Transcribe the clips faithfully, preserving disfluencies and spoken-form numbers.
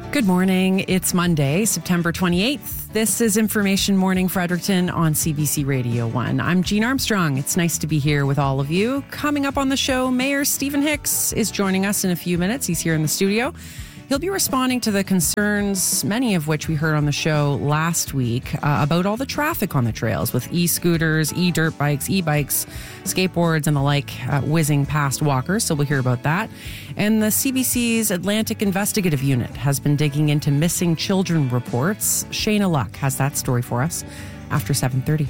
Good morning. It's Monday, September twenty-eighth. This is Information Morning Fredericton on C B C Radio one. I'm Jean Armstrong. It's nice to be here with all of you. Coming up on the show, Mayor Stephen Hicks is joining us in a few minutes. He's here in the studio. He'll be responding to the concerns, many of which we heard on the show last week, uh, about all the traffic on the trails with e-scooters, e-dirt bikes, e-bikes, skateboards, and the like uh, whizzing past walkers. So we'll hear about that. And the C B C's Atlantic Investigative Unit has been digging into missing children reports. Shayna Luck has that story for us after seven thirty.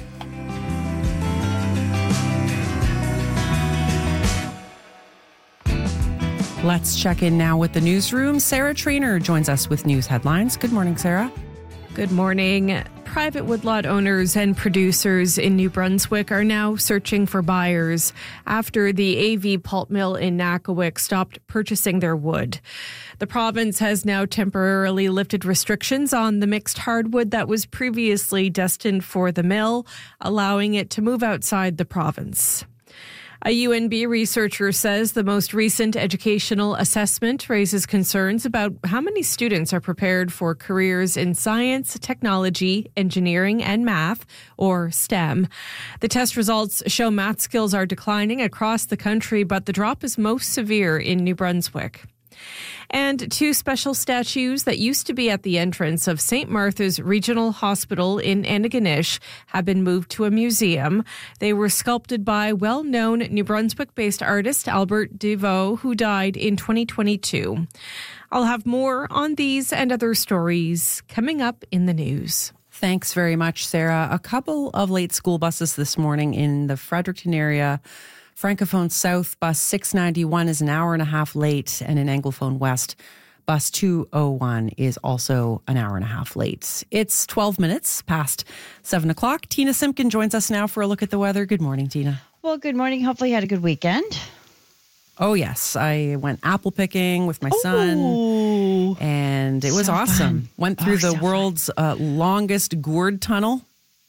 Let's check in now with the newsroom. Sarah Trainer joins us with news headlines. Good morning, Sarah. Good morning. Private woodlot owners and producers in New Brunswick are now searching for buyers after the A V pulp mill in Nakawic stopped purchasing their wood. The province has now temporarily lifted restrictions on the mixed hardwood that was previously destined for the mill, allowing it to move outside the province. A U N B researcher says the most recent educational assessment raises concerns about how many students are prepared for careers in science, technology, engineering, and math, or STEM. The test results show math skills are declining across the country, but the drop is most severe in New Brunswick. And two special statues that used to be at the entrance of Saint Martha's Regional Hospital in Antigonish have been moved to a museum. They were sculpted by well-known New Brunswick-based artist Albert Deveau, who died in twenty twenty-two. I'll have more on these and other stories coming up in the news. Thanks very much, Sarah. A couple of late school buses this morning in the Fredericton area. Francophone South bus six ninety-one is an hour and a half late, and in Anglophone West, bus two oh one is also an hour and a half late. It's twelve minutes past seven o'clock. Tina Simpkin joins us now for a look at the weather. Good morning, Tina. Well, good morning. Hopefully you had a good weekend. Oh, yes. I went apple picking with my Ooh, son, and it was so awesome. Fun. Went through oh, the so world's uh, longest gourd tunnel.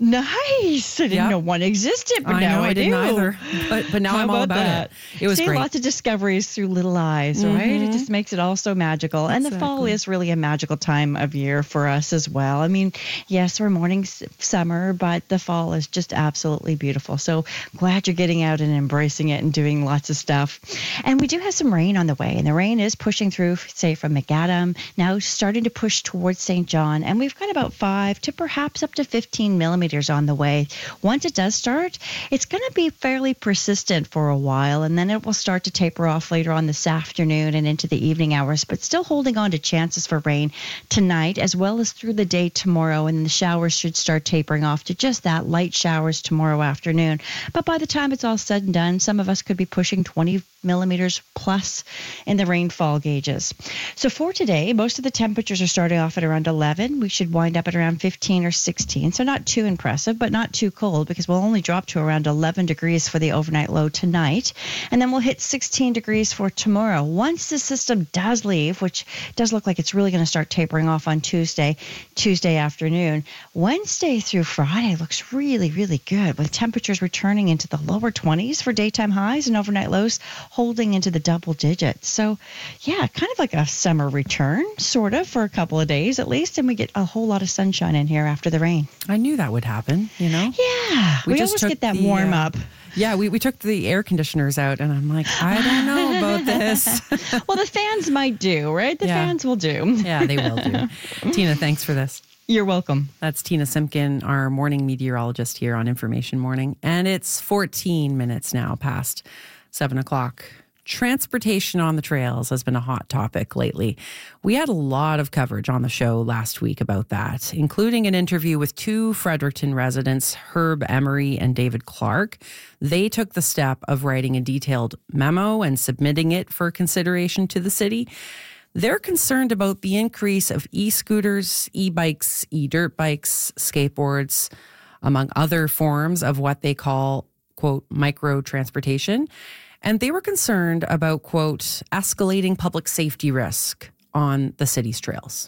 Nice. I didn't yep. know one existed, but I now know, I, I didn't do. either. But, but now How I'm all about about that? it. It was See, great. Lots of discoveries through little eyes, Mm-hmm. right? It just makes it all so magical. Exactly. And the fall is really a magical time of year for us as well. I mean, yes, we're morning summer, but the fall is just absolutely beautiful. So glad you're getting out and embracing it and doing lots of stuff. And we do have some rain on the way, and the rain is pushing through, say, from McAdam, now starting to push towards Saint John. And we've got about five to perhaps up to fifteen millimeters on the way. Once it does start, it's going to be fairly persistent for a while, and then it will start to taper off later on this afternoon and into the evening hours, but still holding on to chances for rain tonight as well as through the day tomorrow, and the showers should start tapering off to just that, light showers tomorrow afternoon. But by the time it's all said and done, some of us could be pushing twenty millimeters plus in the rainfall gauges. So for today, most of the temperatures are starting off at around eleven. We should wind up at around fifteen or sixteen, so not too impressive, but not too cold, because we'll only drop to around eleven degrees for the overnight low tonight, and then we'll hit sixteen degrees for tomorrow. Once the system does leave, which does look like it's really going to start tapering off on Tuesday, Tuesday afternoon, Wednesday through Friday looks really, really good, with temperatures returning into the lower twenties for daytime highs and overnight lows holding into the double digits. So, yeah, kind of like a summer return, sort of, for a couple of days at least, and we get a whole lot of sunshine in here after the rain. I knew that would happen, you know? Yeah, we, we just always took get that the, warm uh, up. Yeah, we, we took the air conditioners out, and I'm like, I don't know about this. Well, the fans might do, right? The Yeah. fans will do. Yeah, they will do. Tina, thanks for this. You're welcome. That's Tina Simpkin, our morning meteorologist here on Information Morning. And it's fourteen minutes now past seven o'clock. Transportation on the trails has been a hot topic lately. We had a lot of coverage on the show last week about that, including an interview with two Fredericton residents, Herb Emery and David Clark. They took the step of writing a detailed memo and submitting it for consideration to the city. They're concerned about the increase of e-scooters, e-bikes, e-dirt bikes, skateboards, among other forms of what they call, quote, micro-transportation. And they were concerned about, quote, escalating public safety risk on the city's trails.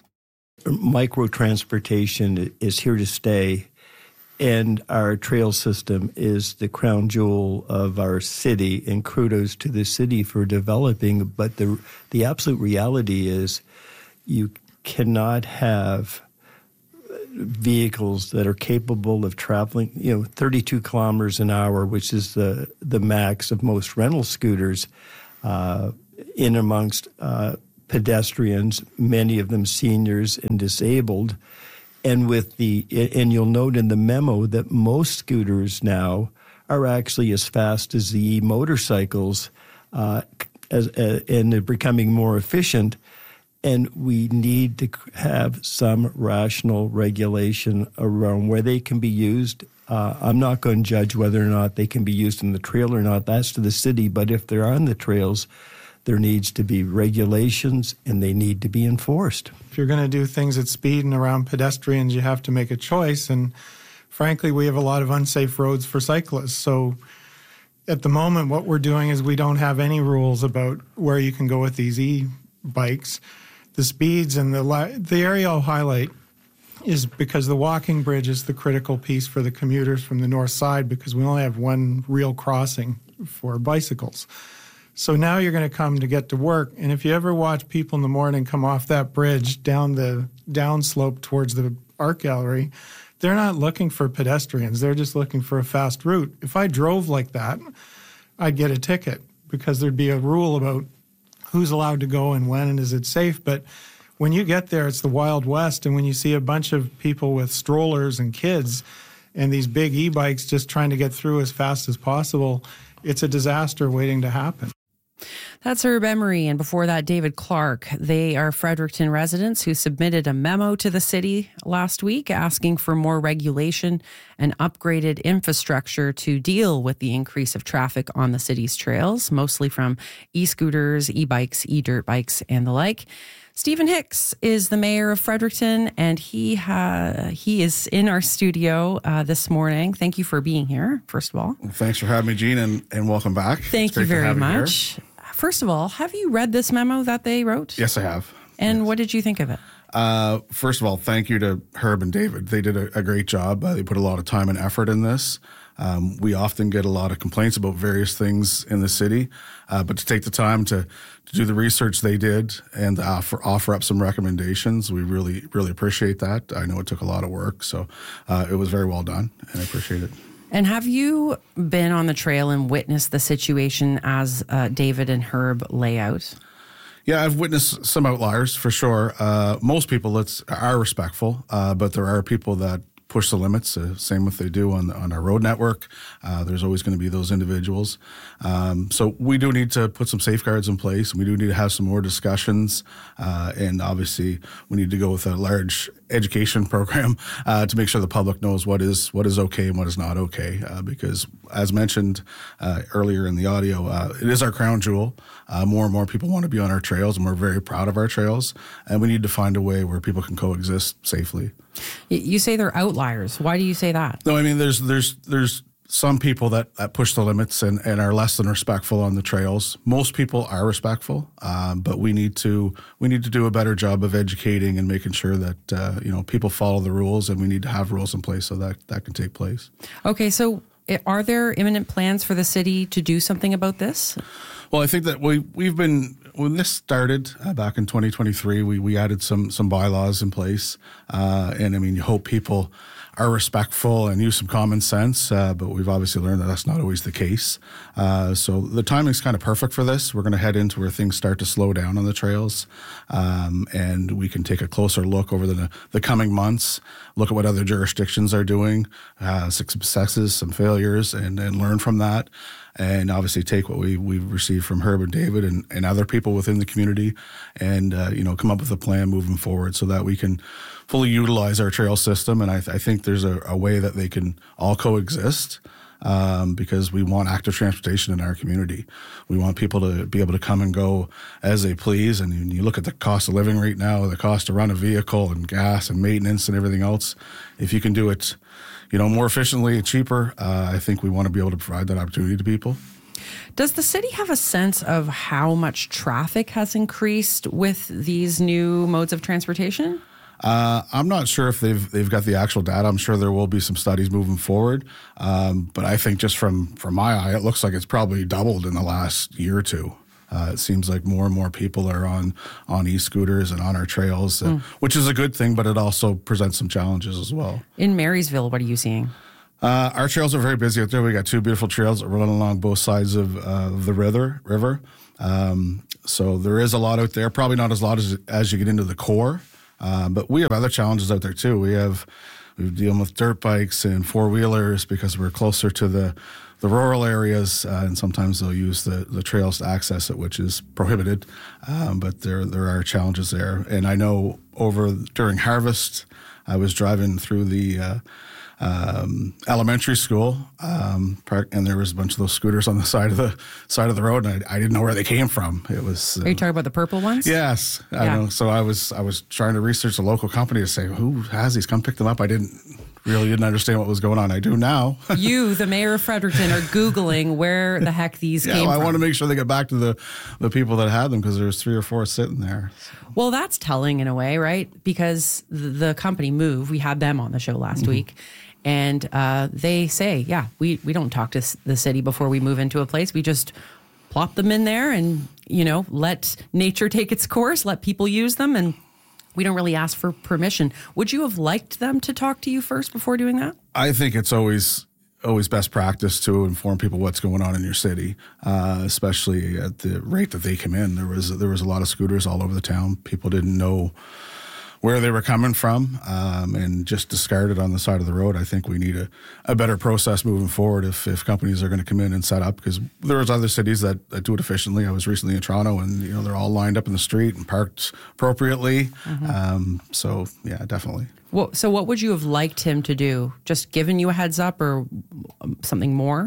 Micro-transportation is here to stay, and our trail system is the crown jewel of our city, and kudos to the city for developing. But the the absolute reality is you cannot have vehicles that are capable of traveling, you know, thirty-two kilometers an hour, which is the, the max of most rental scooters, uh, in amongst uh, pedestrians, many of them seniors and disabled. And with the, and you'll note in the memo that most scooters now are actually as fast as the e-motorcycles, uh, as, uh, and they're becoming more efficient. And we need to have some rational regulation around where they can be used. Uh, I'm not going to judge whether or not they can be used in the trail or not. That's to the city. But if they're on the trails, there needs to be regulations and they need to be enforced. If you're going to do things at speed and around pedestrians, you have to make a choice. And frankly, we have a lot of unsafe roads for cyclists. So at the moment, what we're doing is we don't have any rules about where you can go with these e-bikes. The speeds and the the area I'll highlight is because the walking bridge is the critical piece for the commuters from the north side because we only have one real crossing for bicycles. So now you're going to come to get to work, and if you ever watch people in the morning come off that bridge down the downslope towards the art gallery, they're not looking for pedestrians. They're just looking for a fast route. If I drove like that, I'd get a ticket because there'd be a rule about who's allowed to go and when and is it safe. But when you get there, it's the Wild West. And when you see a bunch of people with strollers and kids and these big e-bikes just trying to get through as fast as possible, it's a disaster waiting to happen. That's Herb Emery, and before that, David Clark. They are Fredericton residents who submitted a memo to the city last week asking for more regulation and upgraded infrastructure to deal with the increase of traffic on the city's trails, mostly from e-scooters, e-bikes, e-dirt bikes, and the like. Stephen Hicks is the mayor of Fredericton, and he ha- he is in our studio uh, this morning. Thank you for being here, first of all. Well, thanks for having me, Jean, and, and welcome back. Thank you very much. First of all, have you read this memo that they wrote? Yes, I have. And yes. What did you think of it? Uh, first of all, thank you to Herb and David. They did a, a great job. Uh, they put a lot of time and effort in this. Um, we often get a lot of complaints about various things in the city, uh, but to take the time to, to do the research they did and offer, offer up some recommendations, we really, really appreciate that. I know it took a lot of work, so uh, it was very well done, and I appreciate it. And have you been on the trail and witnessed the situation as uh, David and Herb lay out? Yeah, I've witnessed some outliers for sure. Uh, most people let's, are respectful, uh, but there are people that push the limits, uh, same if they do on on our road network. Uh, there's always going to be those individuals. Um, so we do need to put some safeguards in place. We do need to have some more discussions. Uh, and obviously, we need to go with a large education program uh, to make sure the public knows what is what is okay and what is not okay. Uh, because as mentioned uh, earlier in the audio, uh, it is our crown jewel. Uh, more and more people want to be on our trails, and we're very proud of our trails. And we need to find a way where people can coexist safely. You say they're outliers. Why do you say that? No, I mean, there's there's there's some people that, that push the limits and, and are less than respectful on the trails. Most people are respectful, um, but we need to we need to do a better job of educating and making sure that uh, you know people follow the rules, and we need to have rules in place so that that can take place. Okay, so are there imminent plans for the city to do something about this? Well, I think that we we've been when this started uh, back in twenty twenty-three, we we added some some bylaws in place, uh, and I mean, you hope people are respectful and use some common sense, uh, but we've obviously learned that that's not always the case. Uh, so the timing's kind of perfect for this. We're going to head into where things start to slow down on the trails, um, and we can take a closer look over the the coming months, look at what other jurisdictions are doing, uh, some successes, some failures, and, and learn from that. And obviously take what we, we've received from Herb and David and, and other people within the community and, uh, you know, come up with a plan moving forward so that we can fully utilize our trail system. And I, th- I think there's a, a way that they can all coexist um, because we want active transportation in our community. We want people to be able to come and go as they please. And when you look at the cost of living right now, the cost to run a vehicle and gas and maintenance and everything else, if you can do it you know, more efficiently and cheaper, uh, I think we want to be able to provide that opportunity to people. Does the city have a sense of how much traffic has increased with these new modes of transportation? Uh, I'm not sure if they've they've got the actual data. I'm sure there will be some studies moving forward. Um, but I think just from, from my eye, it looks like it's probably doubled in the last year or two. Uh, it seems like more and more people are on on e-scooters and on our trails, uh, Mm. which is a good thing, but it also presents some challenges as well. In Marysville, what are you seeing? Uh, our trails are very busy out there. We got two beautiful trails that run along both sides of uh, the river. River, um, so there is a lot out there. Probably not as lot as as you get into the core, uh, but we have other challenges out there too. We have we're dealing with dirt bikes and four wheelers because we're closer to the the rural areas, uh, and sometimes they'll use the, the trails to access it, which is prohibited. Um, but there there are challenges there, and I know over during harvest, I was driving through the uh, um, elementary school um, park, and there was a bunch of those scooters on the side of the side of the road, and I, I didn't know where they came from. It was. Uh, Are you talking about the purple ones? Yes, I Yeah. know. So I was I was trying to research a local company to say who has these. Come pick them up. I didn't really didn't understand what was going on. I do now. You, the mayor of Fredericton, are Googling where the heck these Yeah, came well, I from. want to make sure they get back to the the people that had them because there's three or four sitting there. Well, that's telling in a way, right? Because the, the company Move, we had them on the show last mm-hmm. week, and uh, they say, yeah, we, we don't talk to s- the city before we move into a place. We just plop them in there and, you know, let nature take its course, let people use them, and we don't really ask for permission. Would you have liked them to talk to you first before doing that? I think it's always always best practice to inform people what's going on in your city, uh, especially at the rate that they come in. There was there was a lot of scooters all over the town. People didn't know where they were coming from, um, and just discarded on the side of the road. I think we need a, a better process moving forward if, if companies are going to come in and set up, because there's other cities that, that do it efficiently. I was recently in Toronto, and you know they're all lined up in the street and parked appropriately. Mm-hmm. Um, so yeah, definitely. Well, so what would you have liked him to do? Just given you a heads up or something more?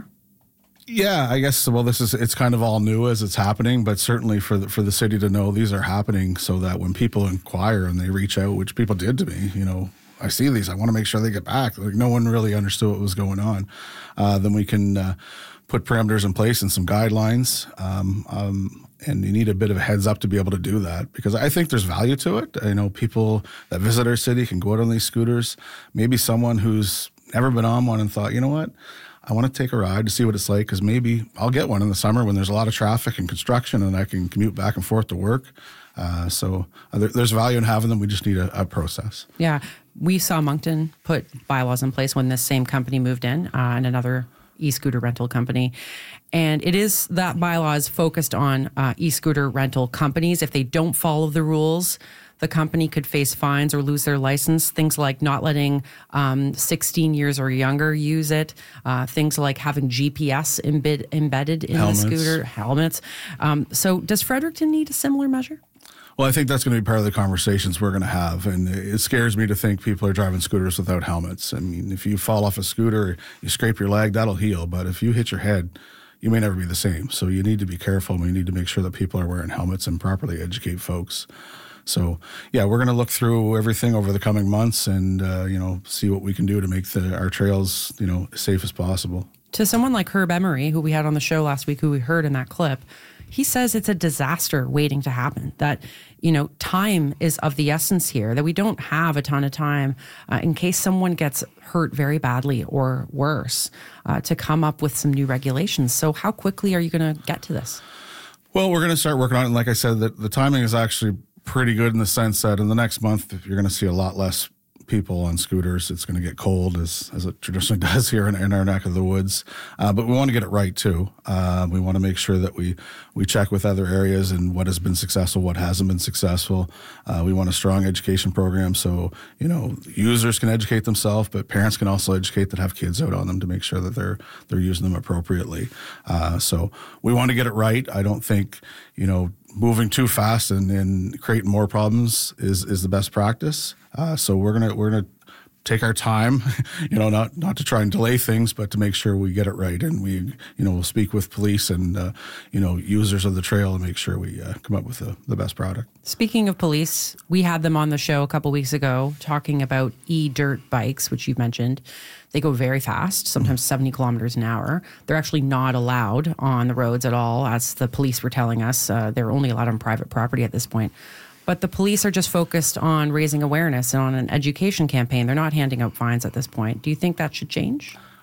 Yeah, I guess, well, this is, it's kind of all new as it's happening, but certainly for the, for the city to know these are happening so that when people inquire and they reach out, which people did to me, you know, I see these, I want to make sure they get back. Like no one really understood what was going on. Uh, then we can uh, put parameters in place and some guidelines. Um, um, and you need a bit of a heads up to be able to do that, because I think there's value to it. I know people that visit our city can go out on these scooters. Maybe someone who's never been on one and thought, you know what, I want to take a ride to see what it's like, because maybe I'll get one in the summer when there's a lot of traffic and construction and I can commute back and forth to work. Uh, so uh, there, there's value in having them. We just need a, a process. Yeah. We saw Moncton put bylaws in place when this same company moved in, uh, and another e-scooter rental company. And it is that bylaw is focused on uh, e-scooter rental companies. If they don't follow the rules, the company could face fines or lose their license. Things like not letting um, sixteen years or younger use it. Uh, things like having G P S embed, embedded in Helmets. the scooter. Helmets. Um, so does Fredericton need a similar measure? Well, I think that's going to be part of the conversations we're going to have. And it scares me to think people are driving scooters without helmets. I mean, if you fall off a scooter, you scrape your leg, that'll heal. But if you hit your head, you may never be the same. So you need to be careful. We need to make sure that people are wearing helmets and properly educate folks. So, yeah, we're going to look through everything over the coming months and, uh, you know, see what we can do to make the, our trails, you know, as safe as possible. To someone like Herb Emery, who we had on the show last week, who we heard in that clip, he says it's a disaster waiting to happen, that, you know, time is of the essence here, that we don't have a ton of time uh, in case someone gets hurt very badly or worse uh, to come up with some new regulations. So how quickly are you going to get to this? Well, we're going to start working on it. And like I said, the, the timing is actually pretty good in the sense that in the next month, you're going to see a lot less people on scooters. It's going to get cold, as as it traditionally does here in, in our neck of the woods. Uh, but we want to get it right too. Uh, we want to make sure that we we check with other areas and what has been successful, what hasn't been successful. Uh, we want a strong education program so you know users can educate themselves, but parents can also educate that have kids out on them to make sure that they're they're using them appropriately. Uh, so we want to get it right. I don't think you know. moving too fast and, and creating more problems is, is the best practice. Uh, so we're gonna we're gonna take our time, you know, not not to try and delay things, but to make sure we get it right. And we, you know, we'll speak with police and uh, you know users of the trail and make sure we uh, come up with the, the best product. Speaking of police, we had them on the show a couple weeks ago talking about e-dirt bikes, which you mentioned. They go very fast, sometimes seventy kilometers an hour. They're actually not allowed on the roads at all, as the police were telling us. Uh, they're only allowed on private property at this point. But the police are just focused on raising awareness and on an education campaign. They're not handing out fines at this point. Do you think that should change?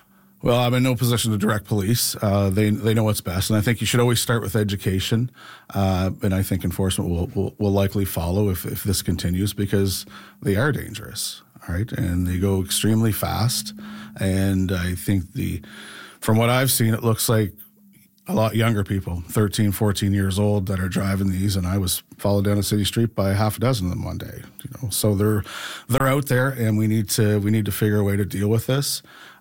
Well, I'm in no position to direct police. Uh, they they know what's best, and I think you should always start with education. Uh, and I think enforcement will, will, will likely follow if, if this continues, because they are dangerous, all right? And they go extremely fast. And I think the from what I've seen, it looks like a lot younger people, thirteen, fourteen years old, that are driving these. And I was followed down a city street by half a dozen of them one day. You know, so they're they're out there, and we need to we need to figure a way to deal with this.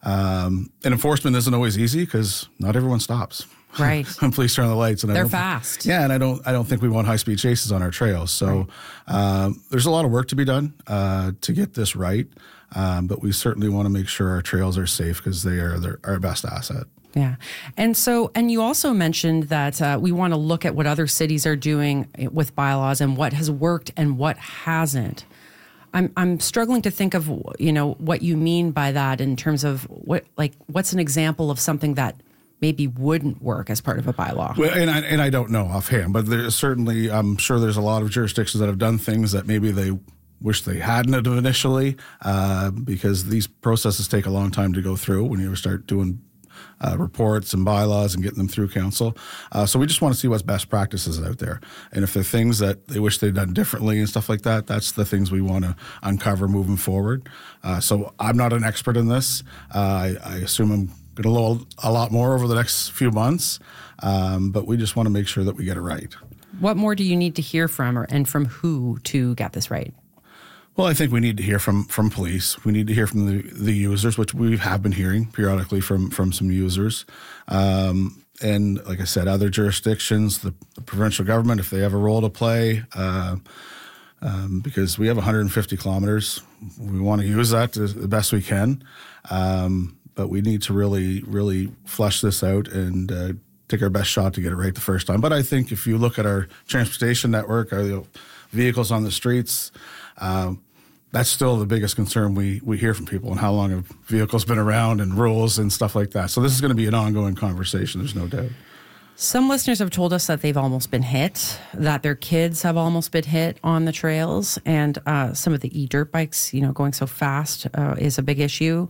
Um, and enforcement isn't always easy because not everyone stops. Right. When police turn on the lights, and they're I don't fast. Think, yeah, and I don't I don't think we want high speed chases on our trails. So right. um, there's a lot of work to be done uh, to get this right. Um, but we certainly want to make sure our trails are safe, because they are their, our best asset. Yeah. And so, and you also mentioned that uh, we want to look at what other cities are doing with bylaws and what has worked and what hasn't. I'm I'm struggling to think of, you know, what you mean by that in terms of what, like, what's an example of something that maybe wouldn't work as part of a bylaw? Well, and I, and I don't know offhand, but there's certainly, I'm sure there's a lot of jurisdictions that have done things that maybe they wish they hadn't have initially, uh, because these processes take a long time to go through when you start doing Uh, reports and bylaws and getting them through council. Uh, so we just want to see what's best practices out there. And if there are things that they wish they'd done differently and stuff like that, that's the things we want to uncover moving forward. Uh, so I'm not an expert in this. Uh, I, I assume I'm going to learn a lot more over the next few months, um, but we just want to make sure that we get it right. What more do you need to hear from, or and from who, to get this right? Well, I think we need to hear from, from police. We need to hear from the, the users, which we have been hearing periodically from, from some users. Um, and like I said, other jurisdictions, the, the provincial government, if they have a role to play, uh, um, because we have one hundred fifty kilometers. We want to use that to the best we can. Um, but we need to really, really flesh this out and uh, take our best shot to get it right the first time. But I think if you look at our transportation network, our you know, vehicles on the streets, Um, that's still the biggest concern we, we hear from people, and how long have vehicles been around and rules and stuff like that. So this is going to be an ongoing conversation, there's no doubt. Some listeners have told us that they've almost been hit, that their kids have almost been hit on the trails, and uh, some of the e-dirt bikes, you know, going so fast uh, is a big issue.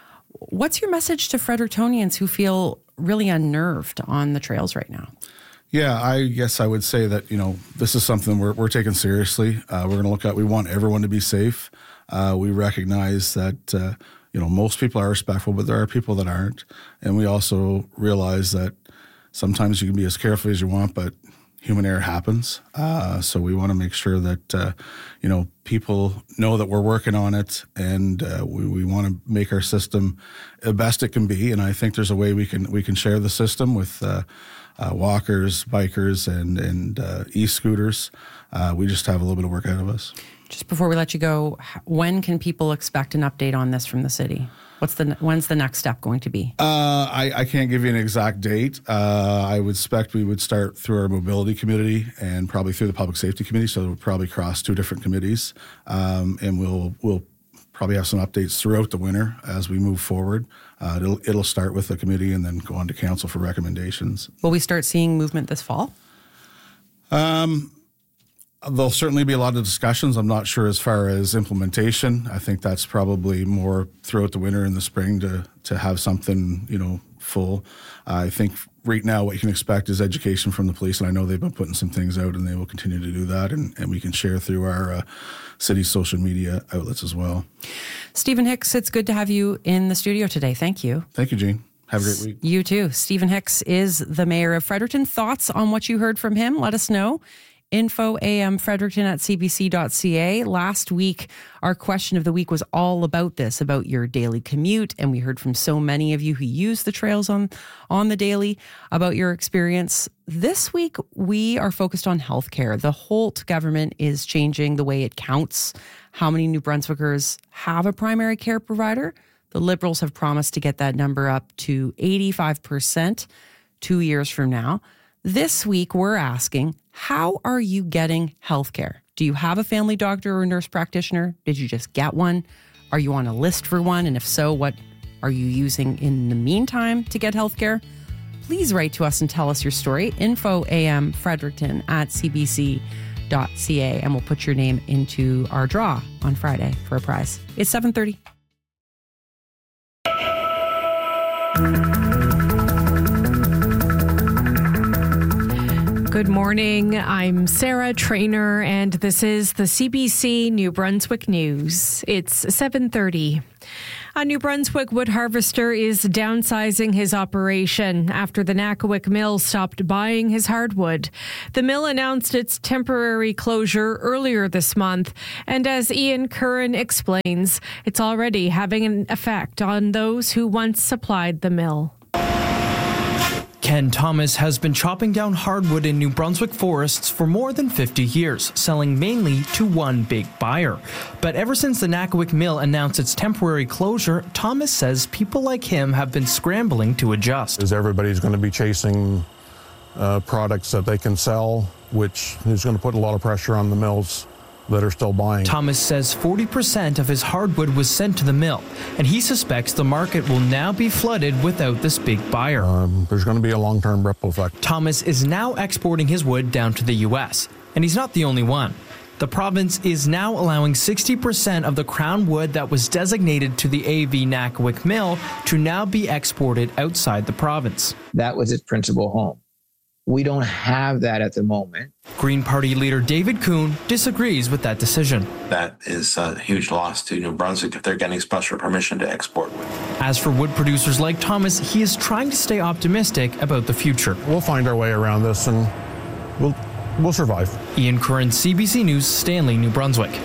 What's your message to Frederictonians who feel really unnerved on the trails right now? Yeah, I guess I would say that, you know, this is something we're, we're taking seriously. Uh, we're going to look at, we want everyone to be safe. Uh, we recognize that, uh, you know, most people are respectful, but there are people that aren't. And we also realize that sometimes you can be as careful as you want, but human error happens. Uh, so we want to make sure that, uh, you know, people know that we're working on it, and uh, we, we want to make our system the best it can be. And I think there's a way we can we can share the system with uh, uh, walkers, bikers, and, and uh, e-scooters. Uh, we just have a little bit of work ahead of us. Just before we let you go, when can people expect an update on this from the city? What's the when's the next step going to be? Uh, I, I can't give you an exact date. Uh, I would expect we would start through our mobility committee and probably through the public safety committee. So we'll probably cross two different committees, um, and we'll we'll probably have some updates throughout the winter as we move forward. Uh, it'll it'll start with the committee and then go on to council for recommendations. Will we start seeing movement this fall? Um. There'll certainly be a lot of discussions. I'm not sure as far as implementation. I think that's probably more throughout the winter and the spring to to have something, you know, full. Uh, I think right now what you can expect is education from the police, and I know they've been putting some things out, and they will continue to do that, and, and we can share through our uh, city's social media outlets as well. Stephen Hicks, it's good to have you in the studio today. Thank you. Thank you, Jean. Have a great week. You too. Stephen Hicks is the mayor of Fredericton. Thoughts on what you heard from him? Let us know. Info A M Fredericton at C B C dot C A. Last week, our question of the week was all about this, about your daily commute. And we heard from so many of you who use the trails on, on the daily about your experience. This week, we are focused on healthcare. The Holt government is changing the way it counts how many New Brunswickers have a primary care provider. The Liberals have promised to get that number up to eighty-five percent two years from now. This week, we're asking, how are you getting healthcare? Do you have a family doctor or nurse practitioner? Did you just get one? Are you on a list for one? And if so, what are you using in the meantime to get healthcare? Please write to us and tell us your story. Info A M Fredericton at C B C dot C A, and we'll put your name into our draw on Friday for a prize. It's seven thirty. Good morning. I'm Sarah Trainer, and this is the C B C New Brunswick News. It's seven thirty. A New Brunswick wood harvester is downsizing his operation after the Nakawick Mill stopped buying his hardwood. The mill announced its temporary closure earlier this month, and as Ian Curran explains, it's already having an effect on those who once supplied the mill. Ken Thomas has been chopping down hardwood in New Brunswick forests for more than fifty years, selling mainly to one big buyer. But ever since the Nakawick Mill announced its temporary closure, Thomas says people like him have been scrambling to adjust. As everybody's going to be chasing uh, products that they can sell, which is going to put a lot of pressure on the mills that are still buying. Thomas says forty percent of his hardwood was sent to the mill, and he suspects the market will now be flooded without this big buyer. Um, there's going to be a long-term ripple effect. Thomas is now exporting his wood down to the U S, and he's not the only one. The province is now allowing sixty percent of the crown wood that was designated to the A V Nakawick Mill to now be exported outside the province. That was its principal home. We don't have that at the moment. Green Party leader David Kuhn disagrees with that decision. That is a huge loss to New Brunswick if they're getting special permission to export wood. As for wood producers like Thomas, he is trying to stay optimistic about the future. We'll find our way around this and we'll, we'll survive. Ian Curran, C B C News, Stanley, New Brunswick.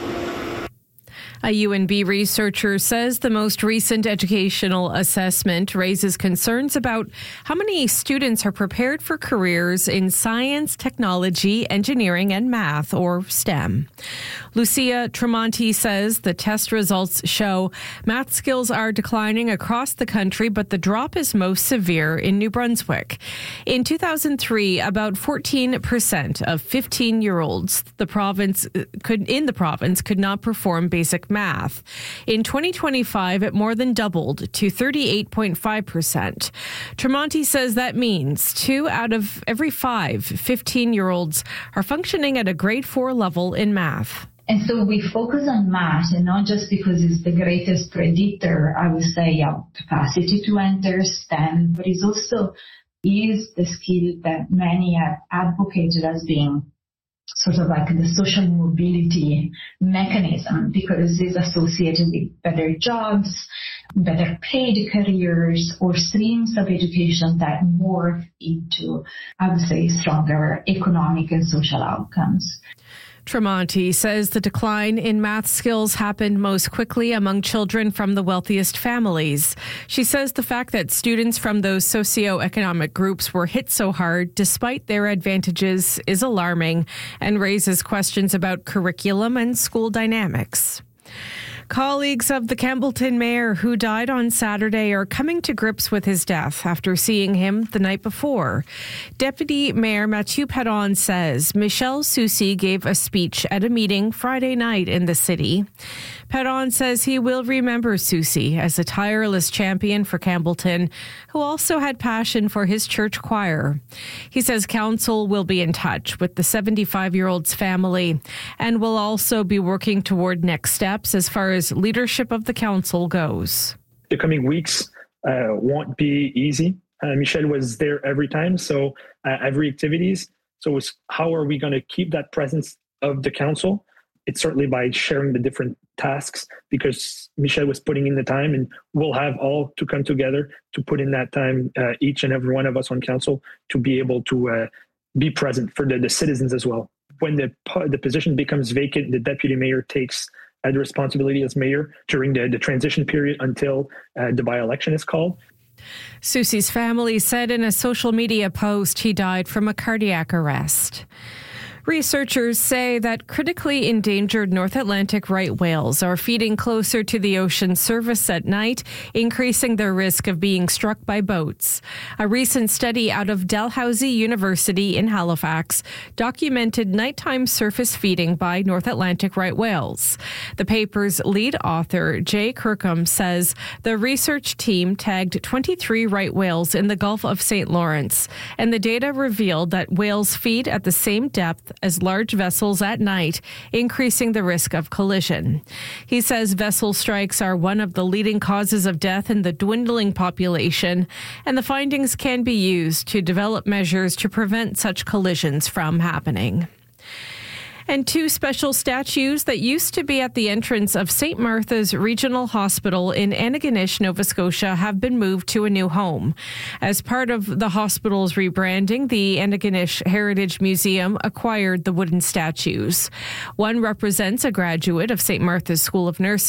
A U N B researcher says the most recent educational assessment raises concerns about how many students are prepared for careers in science, technology, engineering, and math, or STEM. Lucia Tremonti says the test results show math skills are declining across the country, but the drop is most severe in New Brunswick. In two thousand three, about fourteen percent of fifteen-year-olds the province could in the province could not perform basic math. In twenty twenty-five, it more than doubled to thirty-eight point five percent. Tremonti says that means two out of every five fifteen-year-olds are functioning at a grade four level in math. And so we focus on math, and not just because it's the greatest predictor, I would say, of capacity to enter STEM, but it also is the skill that many have advocated as being sort of like the social mobility mechanism, because it's associated with better jobs, better paid careers, or streams of education that morph into, I would say, stronger economic and social outcomes. Tremonti says the decline in math skills happened most quickly among children from the wealthiest families. She says the fact that students from those socioeconomic groups were hit so hard despite their advantages is alarming and raises questions about curriculum and school dynamics. Colleagues of the Campbellton mayor who died on Saturday are coming to grips with his death after seeing him the night before. Deputy Mayor Mathieu Perron says Michel Soucy gave a speech at a meeting Friday night in the city. Perron says he will remember Soucy as a tireless champion for Campbellton, who also had passion for his church choir. He says council will be in touch with the seventy-five-year-old's family and will also be working toward next steps as far as leadership of the council goes. The coming weeks uh, won't be easy. Uh, Michel was there every time, so uh, every activities. So it's how are we going to keep that presence of the council? It's certainly by sharing the different tasks, because Michel was putting in the time, and we'll have all to come together to put in that time, uh, each and every one of us on council, to be able to uh, be present for the, the citizens as well. When the the position becomes vacant, the deputy mayor takes uh, the responsibility as mayor during the, the transition period until uh, the by-election is called. Soucy's family said in a social media post he died from a cardiac arrest. Researchers say that critically endangered North Atlantic right whales are feeding closer to the ocean surface at night, increasing their risk of being struck by boats. A recent study out of Dalhousie University in Halifax documented nighttime surface feeding by North Atlantic right whales. The paper's lead author, Jay Kirkham, says the research team tagged twenty-three right whales in the Gulf of Saint Lawrence, and the data revealed that whales feed at the same depth as large vessels at night, increasing the risk of collision. He says vessel strikes are one of the leading causes of death in the dwindling population, and the findings can be used to develop measures to prevent such collisions from happening. And two special statues that used to be at the entrance of Saint Martha's Regional Hospital in Antigonish, Nova Scotia, have been moved to a new home. As part of the hospital's rebranding, the Antigonish Heritage Museum acquired the wooden statues. One represents a graduate of Saint Martha's School of Nursing.